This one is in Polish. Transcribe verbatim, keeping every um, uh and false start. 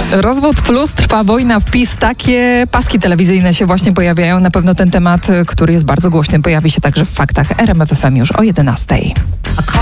Rozwód plus, trwa wojna w PiS. Takie paski telewizyjne się właśnie pojawiają. Na pewno ten temat, który jest bardzo głośny, pojawi się także w Faktach R M F F M już o jedenastej.